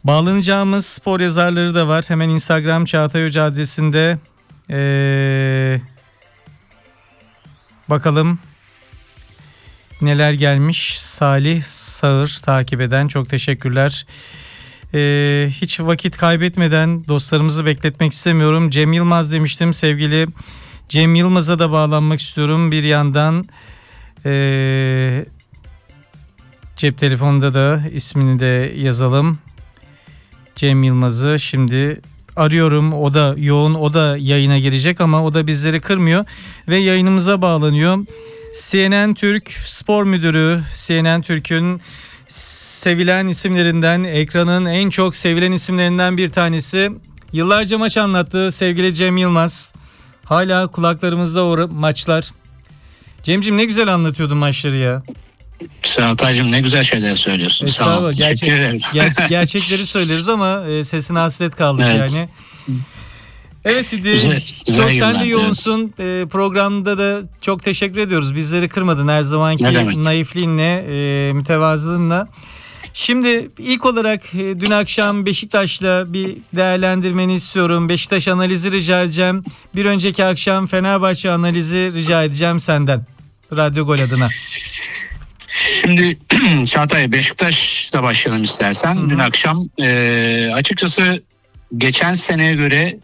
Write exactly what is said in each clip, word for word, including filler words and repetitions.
Bağlanacağımız spor yazarları da var. Hemen Instagram Çağatay Hoca adresinde ee, bakalım neler gelmiş. Salih Sağır takip eden, çok teşekkürler. Ee, hiç vakit kaybetmeden dostlarımızı bekletmek istemiyorum. Cem Yılmaz demiştim. Sevgili Cem Yılmaz'a da bağlanmak istiyorum. Bir yandan ee, cep telefonunda da ismini de yazalım. Cem Yılmaz'ı şimdi arıyorum. O da yoğun, o da yayına girecek ama o da bizleri kırmıyor ve yayınımıza bağlanıyor. C N N Türk Spor Müdürü, C N N Türk'ün sevilen isimlerinden, ekranın en çok sevilen isimlerinden bir tanesi. Yıllarca maç anlattı sevgili Cem Yılmaz. Hala kulaklarımızda o maçlar. Cemciğim, ne güzel anlatıyordun maçları ya. Çağatay'cığım, ne güzel şeyler söylüyorsun. Sağ ol. Gerçek, ger- gerçekleri söyleriz ama e, sesine hasret kaldık evet. yani. Evet İdi, güzel, güzel çok sen de yoğunsun. Evet. E, programda da çok teşekkür ediyoruz. Bizleri kırmadın her zamanki naifliğinle, e, mütevazılığınla. Şimdi ilk olarak e, dün akşam Beşiktaş'la bir değerlendirmeni istiyorum. Beşiktaş analizi rica edeceğim. Bir önceki akşam Fenerbahçe analizi rica edeceğim senden. Radyo Gol adına. Şimdi Çağatay, Beşiktaş'la başlayalım istersen. Hı-hı. Dün akşam e, açıkçası geçen seneye göre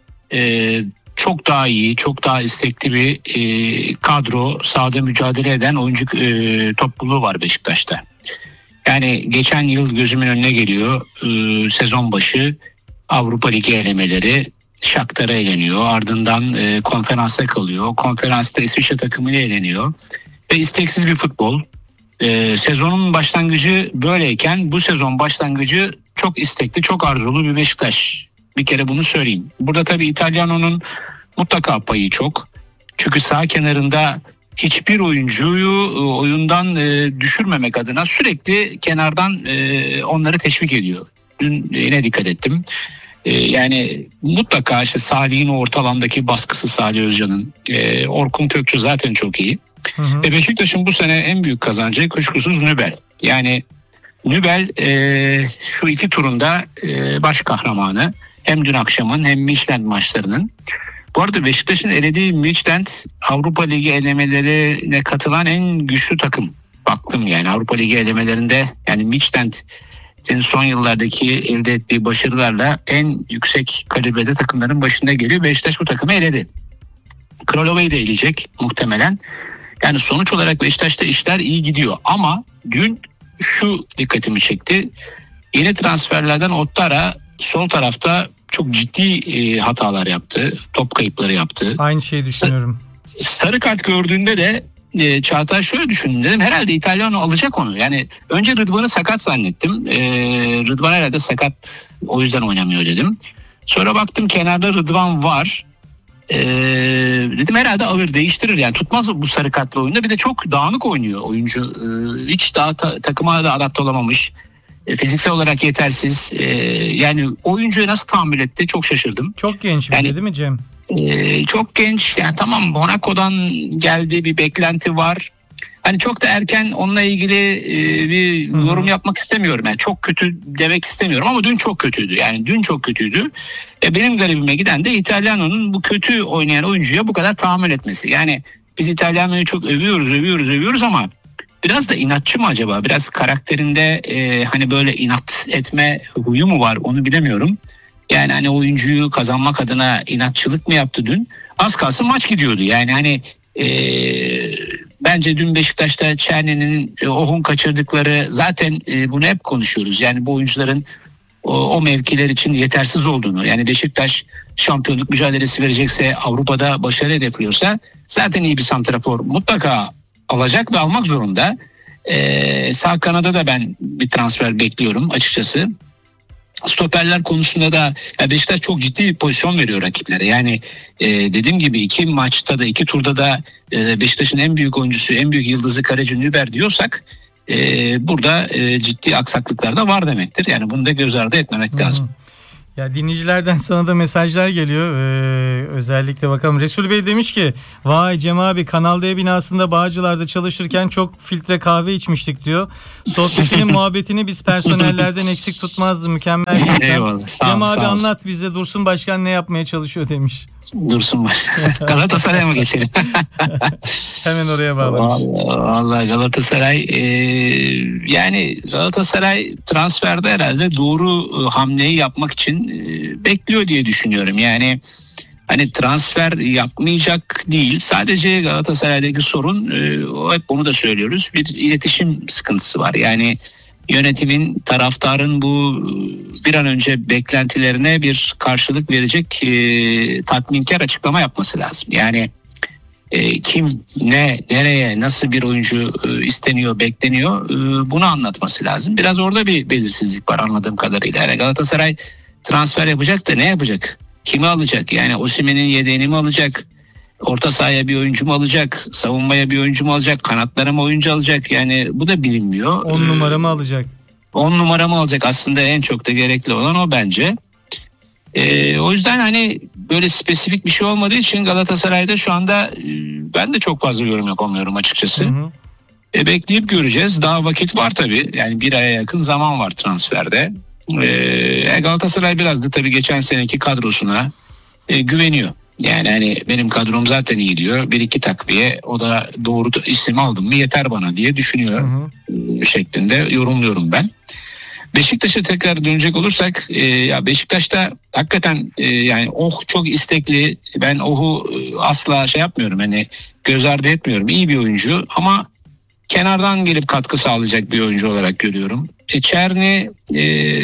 e, çok daha iyi, çok daha istekli bir e, kadro, sahada mücadele eden oyuncu e, topluluğu var Beşiktaş'ta. Yani geçen yıl gözümün önüne geliyor. E, sezon başı Avrupa Ligi elemeleri, Shakhtar'a eleniyor. Ardından e, konferansta kalıyor. Konferansta İsviçre takımıyla eleniyor. Ve isteksiz bir futbol. Ee, sezonun başlangıcı böyleyken bu sezon başlangıcı çok istekli, çok arzulu bir Beşiktaş. Bir kere bunu söyleyeyim. Burada tabii İtalyano'nun mutlaka payı çok. Çünkü sağ kenarında hiçbir oyuncuyu oyundan e, düşürmemek adına sürekli kenardan e, onları teşvik ediyor. Dün yine dikkat ettim. E, yani mutlaka işte Salih'in orta alandaki baskısı, Salih Özcan'ın. E, Orkun Kökçü zaten çok iyi. Hı hı. Ve Beşiktaş'ın bu sene en büyük kazancı kuşkusuz Nübel. Yani Nübel e, şu iki turunda e, baş kahramanı. Hem dün akşamın hem Midtjylland maçlarının. Bu arada Beşiktaş'ın elediği Midtjylland Avrupa Ligi elemelerine katılan en güçlü takım. Baktım yani Avrupa Ligi elemelerinde, yani Midtjylland'in son yıllardaki elde ettiği başarılarla en yüksek kalibrede takımların başında geliyor. Beşiktaş bu takımı eledi. Kralova'yı da eleyecek muhtemelen. Yani sonuç olarak Beşiktaş'ta işler iyi gidiyor ama dün şu dikkatimi çekti. Yeni transferlerden Ottara sol tarafta çok ciddi e, hatalar yaptı. Top kayıpları yaptı. Aynı şeyi düşünüyorum. Sarı kart gördüğünde de e, Çağatay şöyle düşündüm, dedim herhalde İtalyano alacak onu. Yani önce Rıdvan'ı sakat zannettim. E, Rıdvan herhalde sakat, o yüzden oynamıyor dedim. Sonra baktım kenarda Rıdvan var. Ee, dedim herhalde alır, değiştirir yani, tutmaz bu sarı kartlı oyunda. Bir de çok dağınık oynuyor oyuncu, ee, hiç daha ta- takıma da adapte olamamış, ee, fiziksel olarak yetersiz. Ee, yani oyuncuya nasıl tahammül etti çok şaşırdım. Çok genç bir yani, değil mi Cem? E, çok genç yani, tamam Monaco'dan geldiği bir beklenti var. Hani çok da erken onunla ilgili e, bir hmm. yorum yapmak istemiyorum. Yani çok kötü demek istemiyorum ama dün çok kötüydü. Yani dün çok kötüydü. E, benim garibime giden de İtalyano'nun bu kötü oynayan oyuncuya bu kadar tahammül etmesi. Yani biz İtalyano'yu çok övüyoruz, övüyoruz, övüyoruz ama biraz da inatçı mı acaba? Biraz karakterinde e, hani böyle inat etme huyu mu var, onu bilemiyorum. Yani hani oyuncuyu kazanmak adına inatçılık mı yaptı dün? Az kalsın maç gidiyordu. Yani hani e, bence dün Beşiktaş'ta Çerne'nin e, Ohun kaçırdıkları, zaten e, bunu hep konuşuyoruz. Yani bu oyuncuların o, o mevkiler için yetersiz olduğunu. Yani Beşiktaş şampiyonluk mücadelesi verecekse, Avrupa'da başarı hedefliyorsa zaten iyi bir santrafor mutlaka alacak ve almak zorunda. E, sağ kanada da ben bir transfer bekliyorum açıkçası. Stoperler konusunda da Beşiktaş çok ciddi bir pozisyon veriyor rakiplere. Yani e, dediğim gibi iki maçta da iki turda da e, Beşiktaş'ın en büyük oyuncusu, en büyük yıldızı Kaleci Nüber diyorsak e, burada e, ciddi aksaklıklar da var demektir. Yani bunu da göz ardı etmemek Hı-hı. lazım. Ya dinleyicilerden sana da mesajlar geliyor. Ee, özellikle bakalım. Resul Bey demiş ki vay Cem abi Kanal D binasında Bağcılar'da çalışırken çok filtre kahve içmiştik diyor. Sohbetinin muhabbetini biz personellerden eksik tutmazdı. Mükemmel bir insan. Eyvallah. Sağ Cem ol, abi sağ anlat bize Dursun Başkan ne yapmaya çalışıyor demiş. Dursun Başkan. Galatasaray'a mı geçelim? Hemen oraya bağlamış. Vallahi Galatasaray e, yani Galatasaray transferde herhalde doğru hamleyi yapmak için e, bekliyor diye düşünüyorum. Yani hani transfer yapmayacak değil. Sadece Galatasaray'daki sorun e, o hep bunu da söylüyoruz. Bir iletişim sıkıntısı var. Yani yönetimin, taraftarın bu bir an önce beklentilerine bir karşılık verecek e, tatminkar açıklama yapması lazım. Yani e, kim, ne, nereye, nasıl bir oyuncu e, isteniyor, bekleniyor e, bunu anlatması lazım. Biraz orada bir belirsizlik var anladığım kadarıyla. Yani Galatasaray transfer yapacak da ne yapacak? Kimi alacak? Yani Osimhen'in yedeğini mi alacak? Orta sahaya bir oyuncu mu alacak? Savunmaya bir oyuncu mu alacak? Kanatlara mı oyuncu alacak? Yani bu da bilinmiyor. on numara mı alacak? on numara mı alacak? Aslında en çok da gerekli olan o bence. Ee, o yüzden hani böyle spesifik bir şey olmadığı için Galatasaray'da şu anda e, ben de çok fazla yorum yapamıyorum açıkçası. Hı hı. E, bekleyip göreceğiz. Daha vakit var tabii. Yani bir aya yakın zaman var transferde. Ee, Galatasaray biraz da tabii geçen seneki kadrosuna e, güveniyor. Yani hani benim kadrom zaten iyi diyor. Bir iki takviye o da doğru isim aldım mı yeter bana diye düşünüyor hı hı. şeklinde yorumluyorum ben. Beşiktaş'a tekrar dönecek olursak e, ya Beşiktaş'ta hakikaten e, yani Oh çok istekli. Ben Oh'u e, asla şey yapmıyorum hani göz ardı etmiyorum. İyi bir oyuncu ama kenardan gelip katkı sağlayacak bir oyuncu olarak görüyorum. E, Çerni e,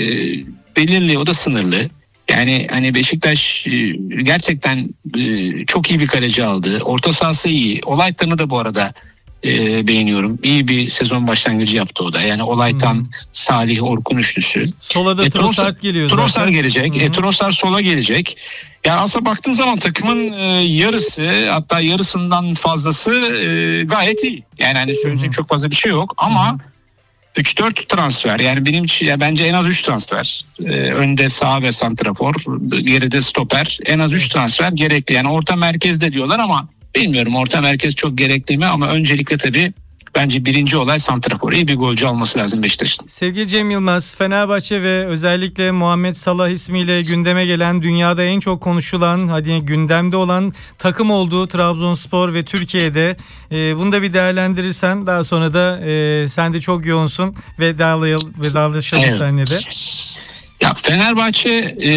belirli o da sınırlı. Yani hani Beşiktaş e, gerçekten e, çok iyi bir kaleci aldı. Orta sahası iyi. Olaytan'ı da bu arada e, beğeniyorum. İyi bir sezon başlangıcı yaptı o da. Yani Olaytan, hmm. Salih, Orkun üçlüsü. Sola da e, Trossard geliyor zaten. Trossard gelecek. Hmm. E, Trossard sola gelecek. Yani aslında baktığın zaman takımın e, yarısı hatta yarısından fazlası e, gayet iyi. Yani hani söyleyecek hmm. çok fazla bir şey yok ama hmm. üç dört transfer yani benim için ya bence en az üç transfer. Ee, önde sağ ve santrafor, geride stoper. En az üç transfer gerekli. Yani orta merkezde diyorlar ama bilmiyorum orta merkez çok gerekli mi ama öncelikle tabii bence birinci olay santrafor. İyi bir golcü alması lazım Beşiktaş'ın. Sevgili Cem Yılmaz, Fenerbahçe ve özellikle Muhammed Salah ismiyle gündeme gelen, dünyada en çok konuşulan, hadi gündemde olan takım olduğu Trabzonspor ve Türkiye'de e, bunu da bir değerlendirirsen daha sonra da e, sen de çok yoğunsun ve vedalaşalım evet. seninle de. Ya Fenerbahçe e,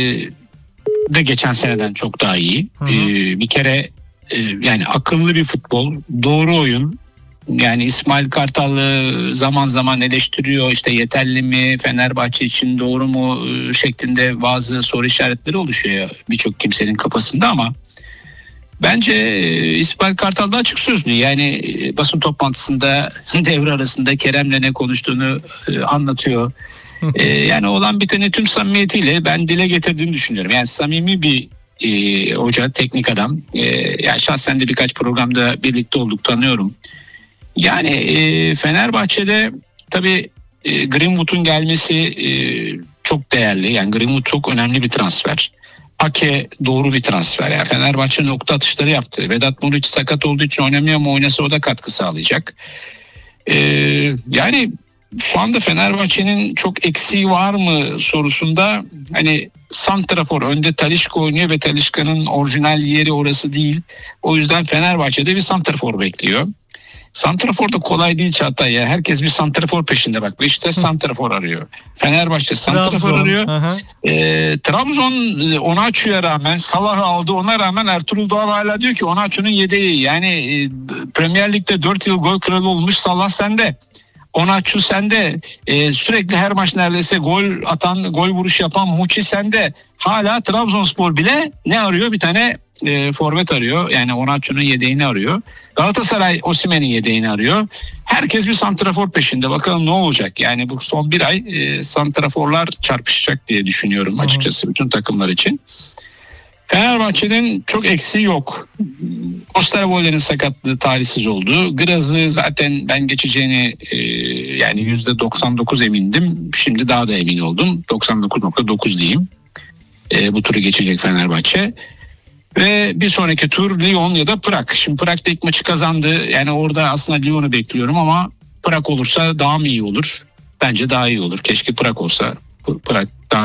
de geçen seneden çok daha iyi. E, bir kere e, yani akıllı bir futbol, doğru oyun. Yani İsmail Kartal'ı zaman zaman eleştiriyor işte yeterli mi Fenerbahçe için doğru mu şeklinde bazı soru işaretleri oluşuyor birçok kimsenin kafasında ama bence İsmail Kartal da açık sözlü yani basın toplantısında devre arasında Kerem'le ne konuştuğunu anlatıyor. Yani olan biteni tüm samimiyetiyle ben dile getirdiğini düşünüyorum yani samimi bir e, hoca teknik adam e, yani şahsen de birkaç programda birlikte olduk tanıyorum. Yani e, Fenerbahçe'de tabii e, Greenwood'un gelmesi e, çok değerli. Yani Greenwood çok önemli bir transfer. Ake doğru bir transfer. Yani Fenerbahçe nokta atışları yaptı. Vedat Muriç sakat olduğu için oynamıyor ama oynasa o da katkı sağlayacak. E, yani şu anda Fenerbahçe'nin çok eksiği var mı sorusunda hani santrafor önde Talisca oynuyor ve Talisca'nın orijinal yeri orası değil. O yüzden Fenerbahçe'de bir santrafor bekliyor. Santrafor da kolay değil Çağatay ya. Herkes bir santrafor peşinde bak. Beşiktaş santrafor arıyor. Fenerbahçe santrafor arıyor. E, Trabzon Onaçu'ya rağmen Salah'ı aldı ona rağmen Ertuğrul Doğan hala diyor ki Onaçu'nun yedeği. Yani e, Premier Lig'de dört yıl gol kralı olmuş Salah sende. Onaçu sende. E, sürekli her maç neredeyse gol atan, gol vuruş yapan Muçi sende. Hala Trabzonspor bile ne arıyor? Bir tane e, forvet arıyor. Yani Onaçu'nun yedeğini arıyor. Galatasaray Osimhen'in yedeğini arıyor. Herkes bir santrafor peşinde. Bakalım ne olacak? Yani bu son bir ay e, santraforlar çarpışacak diye düşünüyorum açıkçası bütün takımlar için. Fenerbahçe'nin çok eksiği yok. Osterwolder'in sakatlığı talihsiz oldu. Graz'ı zaten ben geçeceğini e, yani yüzde doksan dokuz emindim. Şimdi daha da emin oldum. doksan dokuz nokta dokuz diyeyim. e, bu turu geçecek Fenerbahçe. Ve bir sonraki tur Lyon ya da Prag. Şimdi Prag'da ilk maçı kazandı. Yani orada aslında Lyon'u bekliyorum ama Prag olursa daha mı iyi olur? Bence daha iyi olur. Keşke Prag olsa. Prag daha